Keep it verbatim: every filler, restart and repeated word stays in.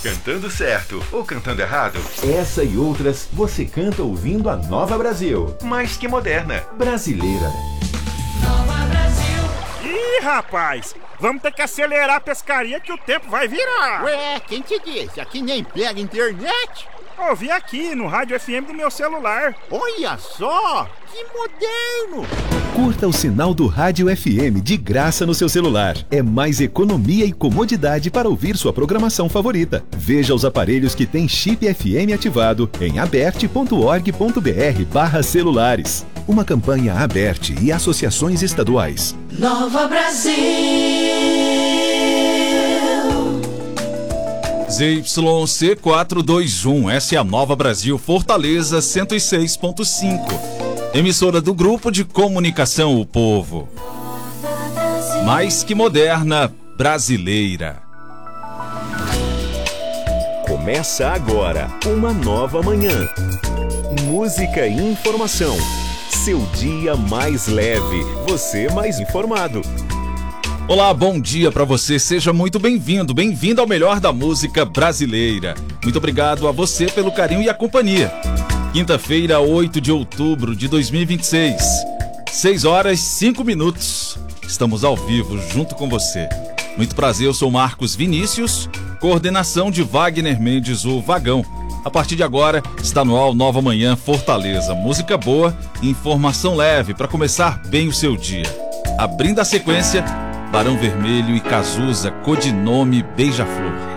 Cantando certo ou cantando errado? Essa e outras você canta ouvindo a Nova Brasil. Mais que moderna. Brasileira. Nova Brasil. Ih, rapaz! Vamos ter que acelerar a pescaria que o tempo vai virar. Ué, quem te disse? Aqui nem pega internet. Ouvi aqui no rádio F M do meu celular. Olha só, que moderno! Curta o sinal do Rádio F M de graça no seu celular. É mais economia e comodidade para ouvir sua programação favorita. Veja os aparelhos que têm chip F M ativado em aberte ponto org ponto br barra celulares. Uma campanha Aberte e associações estaduais. Nova Brasil. Z Y C quatrocentos e vinte e um, essa é a Nova Brasil, Fortaleza cento e seis ponto cinco. Emissora do Grupo de Comunicação O Povo. Mais que moderna, brasileira. Começa agora uma nova manhã. Música e informação. Seu dia mais leve, você mais informado. Olá, bom dia para você, seja muito bem-vindo, bem-vindo ao melhor da música brasileira. Muito obrigado a você pelo carinho e a companhia. Quinta-feira, oito de outubro de dois mil e vinte e seis, seis horas e cinco minutos. Estamos ao vivo junto com você. Muito prazer, eu sou Marcos Vinícius, coordenação de Wagner Mendes, o Vagão. A partir de agora, está no ar Nova Manhã Fortaleza. Música boa e informação leve para começar bem o seu dia. Abrindo a sequência, Barão Vermelho e Cazuza, codinome Beija-Flor.